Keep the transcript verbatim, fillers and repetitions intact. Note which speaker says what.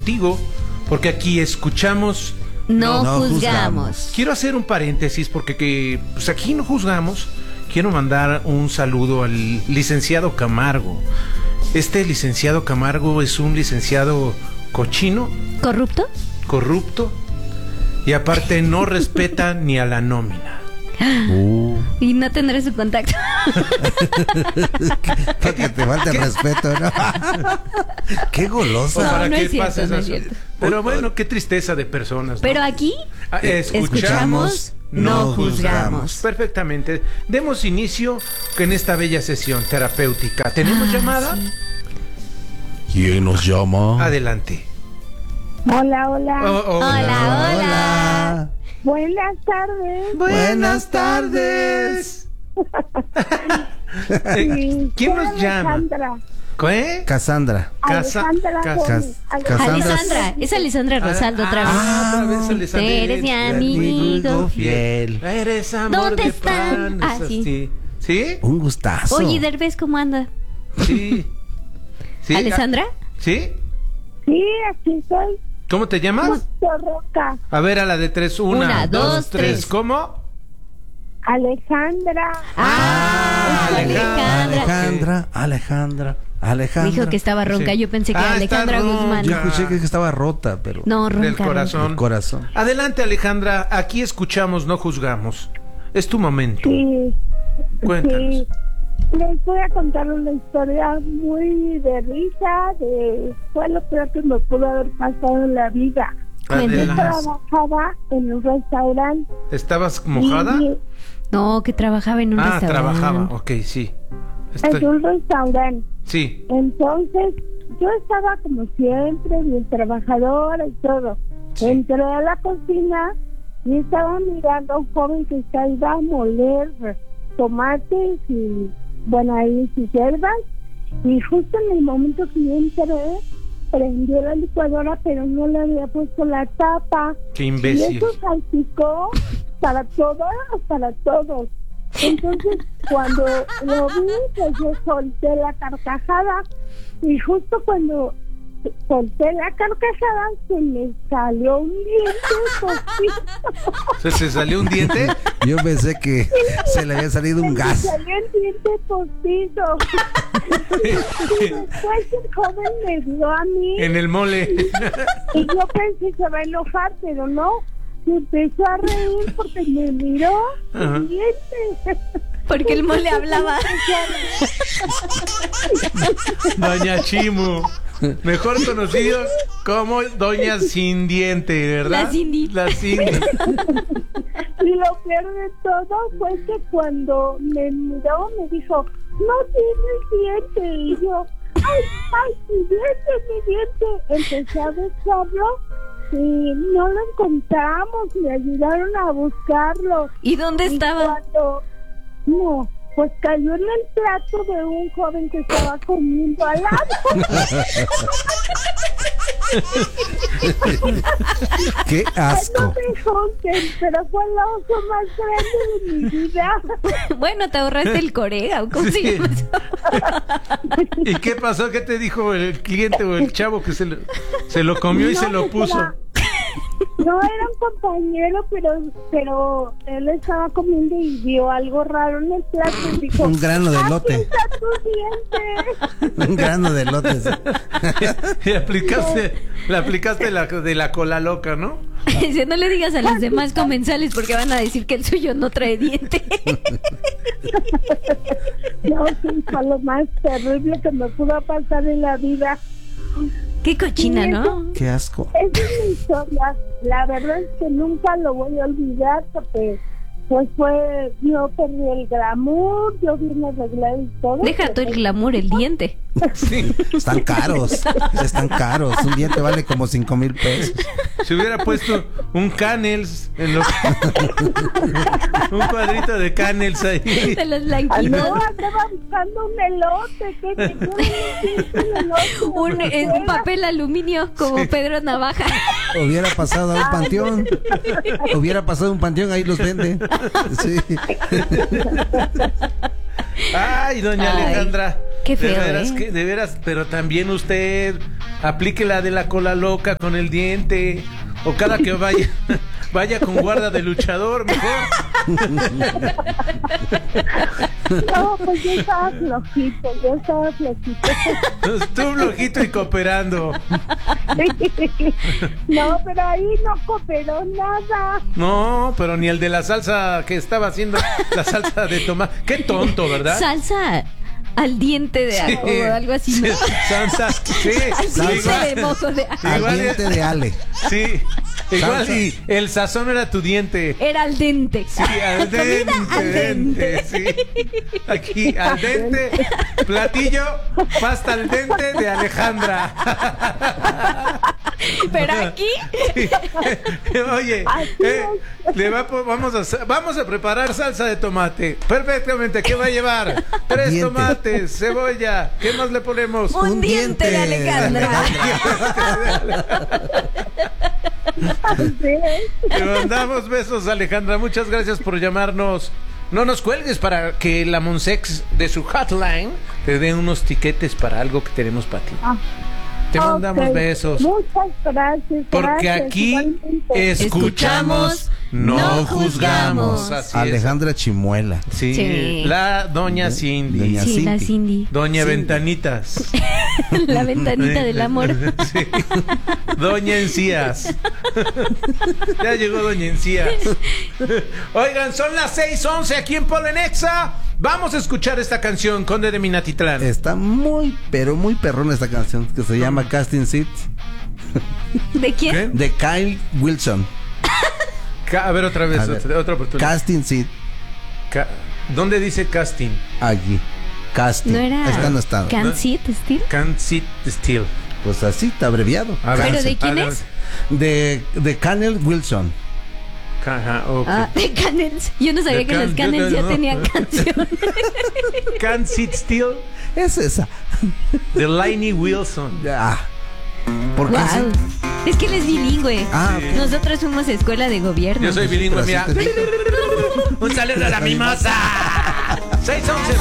Speaker 1: contigo, porque aquí escuchamos,
Speaker 2: No,
Speaker 3: No
Speaker 2: juzgamos.
Speaker 3: juzgamos.
Speaker 1: quiero hacer un paréntesis porque que, pues aquí no juzgamos. Quiero mandar un saludo al licenciado Camargo. Este licenciado Camargo es un licenciado cochino,
Speaker 2: ¿Corrupto?
Speaker 1: corrupto, y aparte no respeta ni a la nómina.
Speaker 3: Uh,
Speaker 2: Y no tendré su contacto.
Speaker 3: que, que te falta el respeto, ¿no? Qué
Speaker 1: O
Speaker 3: golosa.
Speaker 2: No,
Speaker 1: para
Speaker 2: no
Speaker 1: que
Speaker 2: es cierto,
Speaker 1: pases
Speaker 2: no es
Speaker 1: así.
Speaker 2: cierto.
Speaker 1: Pero bueno, qué tristeza de personas, ¿no?
Speaker 2: Pero aquí
Speaker 1: Ah, escuchamos,
Speaker 2: escuchamos, no
Speaker 3: juzgamos.
Speaker 1: Perfectamente. Demos inicio en esta bella sesión terapéutica. ¿Tenemos
Speaker 2: Ah,
Speaker 1: llamada?
Speaker 2: sí.
Speaker 3: ¿Quién nos llama?
Speaker 1: Adelante.
Speaker 4: Hola, hola.
Speaker 1: Oh, oh,
Speaker 2: Hola, hola.
Speaker 4: Buenas tardes.
Speaker 3: Buenas tardes.
Speaker 1: Eh,
Speaker 4: Sí,
Speaker 1: ¿Quién
Speaker 4: soy
Speaker 1: nos llama?
Speaker 4: Alejandra.
Speaker 1: ¿Qué?
Speaker 3: Cassandra.
Speaker 1: Casa-
Speaker 4: Alejandra.
Speaker 1: Cas-
Speaker 4: con-
Speaker 3: Cas-
Speaker 4: Alejandra.
Speaker 3: Cassandra.
Speaker 2: Alessandra, es Alessandra Rosaldo otra vez.
Speaker 1: Ah, otra vez Alessandra.
Speaker 2: Eres mi amigo
Speaker 3: fiel.
Speaker 1: Eres amor
Speaker 2: ¿Dónde
Speaker 1: de
Speaker 2: están?
Speaker 1: pan.
Speaker 2: Ah,
Speaker 1: Esas,
Speaker 2: sí.
Speaker 1: sí. ¿Sí?
Speaker 3: Un gustazo.
Speaker 2: Oye, Derbez, ¿cómo anda?
Speaker 1: Sí. Sí.
Speaker 2: ¿Alessandra?
Speaker 1: ¿Sí?
Speaker 4: Sí, aquí soy.
Speaker 1: ¿Cómo te llamas?
Speaker 4: Roca.
Speaker 1: A ver, a la de tres. Una,
Speaker 2: Una,
Speaker 1: dos,
Speaker 2: dos,
Speaker 1: tres.
Speaker 2: tres.
Speaker 1: ¿Cómo?
Speaker 4: Alejandra.
Speaker 1: Ah,
Speaker 2: es
Speaker 1: Alejandra.
Speaker 3: Alejandra, Alejandra, Alejandra.
Speaker 2: Dijo que estaba ronca.
Speaker 1: Sí.
Speaker 2: Yo pensé que
Speaker 1: Ah,
Speaker 2: era Alejandra
Speaker 1: está ronca.
Speaker 2: Guzmán.
Speaker 3: Yo escuché que estaba rota, pero...
Speaker 2: No, ronca.
Speaker 1: Del corazón.
Speaker 3: El corazón.
Speaker 1: Adelante, Alejandra. Aquí escuchamos, no juzgamos. Es tu momento.
Speaker 4: Sí.
Speaker 1: Cuéntanos.
Speaker 4: Sí. Les voy a contar una historia muy de risa. De, fue lo peor que me pudo haber pasado en la vida. Yo
Speaker 1: Adelante.
Speaker 4: trabajaba en un restaurante.
Speaker 1: ¿Estabas mojada?
Speaker 4: y-
Speaker 2: No, que trabajaba en un
Speaker 1: Ah,
Speaker 2: restaurante.
Speaker 1: trabajaba. Ok, sí.
Speaker 4: en
Speaker 1: Estoy-
Speaker 4: un restaurante.
Speaker 1: Sí.
Speaker 4: Entonces, yo estaba como siempre, bien trabajadora y todo.
Speaker 1: Sí.
Speaker 4: Entré a la cocina y estaba mirando a un joven que se iba a moler tomates y, bueno, ahí sus hierbas. Y justo en el momento que yo entré, prendió la licuadora, pero no le había puesto la tapa.
Speaker 1: Qué
Speaker 4: Y
Speaker 1: imbécil.
Speaker 4: eso salpicó para todos, para todos. Entonces, cuando lo vi, pues yo solté la carcajada. Y justo cuando solté la carcajada, se me salió un diente postizo.
Speaker 1: ¿Se, se salió un diente?
Speaker 3: Yo pensé que se le había salido un
Speaker 4: Se me
Speaker 3: gas.
Speaker 4: salió el diente postizo. Y después el joven me vio a mí.
Speaker 1: En el mole.
Speaker 4: Y yo pensé que se va a enojar, pero no. Se empezó a reír porque me miró
Speaker 1: Ajá.
Speaker 4: el diente.
Speaker 2: Porque el mole hablaba.
Speaker 1: Doña Chimu. Mejor conocido como Doña Sin Diente, ¿verdad?
Speaker 2: La Cindy.
Speaker 1: La Cindy.
Speaker 4: Y lo peor de todo fue que cuando me miró me dijo, no tienes diente. Y yo, ay, ay, mi diente, mi diente. Empecé a buscarlo y no lo encontramos. Me ayudaron a buscarlo.
Speaker 2: ¿Y dónde
Speaker 4: Y
Speaker 2: estaba?
Speaker 4: cuando, no, pues cayó en el plato de un joven que estaba comiendo al lado.
Speaker 3: Qué asco.
Speaker 4: No me juzguen, pero fue el oso más grande de mi vida.
Speaker 2: Bueno, te ahorraste el corega. ¿O cómo se
Speaker 1: Sí.
Speaker 2: llama eso?
Speaker 1: ¿Y qué pasó? ¿Qué te dijo el cliente o el chavo que se lo, se lo comió y
Speaker 4: No,
Speaker 1: se lo
Speaker 4: pues
Speaker 1: puso?
Speaker 4: era- No era un compañero, pero pero él estaba comiendo y vio algo raro en el plato y dijo,
Speaker 3: Un grano de
Speaker 4: "Aquí
Speaker 3: lote.
Speaker 4: está tu diente".
Speaker 3: Un grano de lotes.
Speaker 1: Y aplicaste, le aplicaste la de la cola loca, ¿no?
Speaker 2: Dice, no le digas a los demás comensales porque van a decir que el suyo no trae diente.
Speaker 4: No, sí, fue lo más terrible que me pudo pasar en la vida.
Speaker 2: Qué cochina, ¿no?
Speaker 3: Qué asco.
Speaker 4: Esa es mi historia. La verdad es que nunca lo voy a olvidar porque pues fue, yo perdí el glamour, yo vine a arreglar y todo.
Speaker 2: Deja tú el glamour, el diente.
Speaker 1: Sí.
Speaker 3: Están caros. Están caros. Un diente vale como cinco mil pesos.
Speaker 1: Se hubiera puesto un canels en los... un cuadrito de canels ahí.
Speaker 2: De los
Speaker 4: Ah,
Speaker 2: blanquitos.
Speaker 4: no, andaba buscando un elote. ¿Qué te un elote?
Speaker 2: Un, eh, un papel aluminio como Pedro Navaja.
Speaker 3: Hubiera pasado a un panteón. Hubiera pasado a un panteón, ahí los venden. Sí.
Speaker 1: Ay, doña
Speaker 2: Ay,
Speaker 1: Alejandra.
Speaker 2: qué feo,
Speaker 1: De veras,
Speaker 2: ¿eh?
Speaker 1: que, de veras, pero también usted, aplique la de la cola loca con el diente. O cada que vaya, vaya con guarda de luchador, mejor.
Speaker 4: No, pues yo estaba flojito, yo estaba flojito.
Speaker 1: Tú flojito y cooperando.
Speaker 4: No, pero ahí no cooperó nada.
Speaker 1: No, pero ni el de la salsa que estaba haciendo, la salsa de tomate. Qué tonto, ¿verdad?
Speaker 2: Salsa al diente de
Speaker 1: Sí.
Speaker 2: ajo o algo así, ¿no?
Speaker 1: Sí, salsa, sí.
Speaker 2: Al
Speaker 1: sí,
Speaker 2: diente
Speaker 1: igual-
Speaker 2: de mojo de ajo.
Speaker 3: Al
Speaker 1: Igual-
Speaker 3: diente de Ale.
Speaker 1: Sí, igual
Speaker 3: Salsa.
Speaker 1: y el sazón era tu diente.
Speaker 2: Era al dente.
Speaker 1: Sí, al
Speaker 2: Comida
Speaker 1: dente,
Speaker 2: al dente.
Speaker 1: sí. Aquí, al dente, platillo, pasta al dente de Alejandra.
Speaker 2: Pero aquí,
Speaker 1: Sí. Oye,
Speaker 4: Así
Speaker 1: eh, le va, po- vamos, a, hacer- vamos a preparar salsa de tomate. Perfectamente, ¿qué va a llevar? Tres
Speaker 3: Diente.
Speaker 1: tomates, cebolla. ¿Qué más le ponemos?
Speaker 2: un,
Speaker 3: Un
Speaker 2: diente de
Speaker 3: diente.
Speaker 2: Alejandra.
Speaker 4: Así es.
Speaker 1: Te mandamos besos, Alejandra. Muchas gracias por llamarnos. No nos cuelgues para que la Monsex de su hotline te dé unos tiquetes para algo que tenemos para ti.
Speaker 4: Ah,
Speaker 1: Te mandamos
Speaker 4: ok.
Speaker 1: besos.
Speaker 4: Muchas gracias.
Speaker 1: Porque
Speaker 4: gracias,
Speaker 1: aquí
Speaker 4: igualmente.
Speaker 1: escuchamos, no
Speaker 2: no
Speaker 1: juzgamos.
Speaker 2: juzgamos.
Speaker 1: Así es.
Speaker 3: Alejandra Chimuela.
Speaker 1: Sí,
Speaker 2: Sí.
Speaker 1: la doña Cindy.
Speaker 3: Doña
Speaker 2: Sí, la
Speaker 3: Cindy.
Speaker 2: Cindy.
Speaker 1: Doña
Speaker 3: Cindy.
Speaker 1: Ventanitas.
Speaker 2: La ventanita del amor.
Speaker 1: Sí. Doña Encías. Ya llegó Doña Encías. Oigan, son las seis once aquí en Polenexa. Vamos a escuchar esta canción, Conde de Minatitlán.
Speaker 3: Está muy, pero muy perrona esta canción que se llama Casting Seat
Speaker 2: ¿De quién?
Speaker 1: ¿Qué?
Speaker 3: de Kyle Wilson.
Speaker 1: Ca- A ver, otra vez,
Speaker 3: A ver.
Speaker 1: otra, otra oportunidad.
Speaker 3: Casting Seat,
Speaker 1: Ca- ¿Dónde dice casting?
Speaker 3: allí. Casting.
Speaker 2: ¿No era
Speaker 3: Esta no está.
Speaker 2: Can't Sit Still?
Speaker 1: Can't sit still.
Speaker 3: Pues así está abreviado.
Speaker 1: A ver,
Speaker 2: ¿Pero de quién
Speaker 1: a ver.
Speaker 2: es?
Speaker 3: De, de Kyle Wilson.
Speaker 1: Ajá, ok.
Speaker 2: Ah, de Canels. Yo no sabía
Speaker 1: De
Speaker 2: que
Speaker 1: Can-
Speaker 2: los Canels ya
Speaker 1: no.
Speaker 2: tenían canción.
Speaker 1: Can't sit still
Speaker 3: Es esa.
Speaker 1: de Lainey Wilson.
Speaker 3: Ah. ¿Por qué
Speaker 2: Wow.
Speaker 3: sí?
Speaker 2: Es que él es bilingüe.
Speaker 3: Ah, ok.
Speaker 2: Nosotros fuimos escuela de gobierno.
Speaker 1: Yo soy bilingüe,
Speaker 3: Pero
Speaker 1: mira.
Speaker 3: así te digo.
Speaker 1: Un saludo a la mimosa. seis once